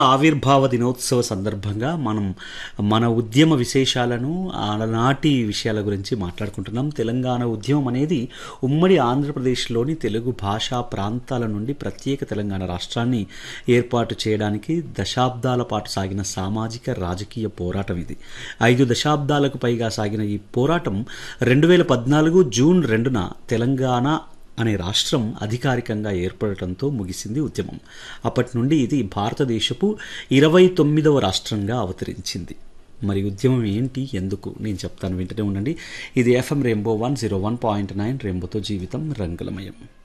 ఆవిర్భావ దినోత్సవ సందర్భంగా మనం మన ఉద్యమ విశేషాలను ఆనాటి విషయాల గురించి మాట్లాడుకుంటున్నాం. తెలంగాణ ఉద్యమం అనేది ఉమ్మడి ఆంధ్రప్రదేశ్లోని తెలుగు భాషా ప్రాంతాల నుండి ప్రత్యేక తెలంగాణ రాష్ట్రాన్ని ఏర్పాటు చేయడానికి దశాబ్దాల పాటు సాగిన సామాజిక రాజకీయ పోరాటం ఇది. 5 దశాబ్దాలకు పైగా సాగిన ఈ పోరాటం 2014 జూన్ 2న తెలంగాణ అనే రాష్ట్రం అధికారికంగా ఏర్పడటంతో ముగిసింది ఉద్యమం. అప్పటి నుండి ఇది భారతదేశపు 29వ రాష్ట్రంగా అవతరించింది. మరి ఉద్యమం ఏంటి, ఎందుకు, నేను చెప్తాను, వింటూనే ఉండండి. ఇది FM రెయిన్బో 101.9 రెయిన్బోతో జీవితం రంగులమయం.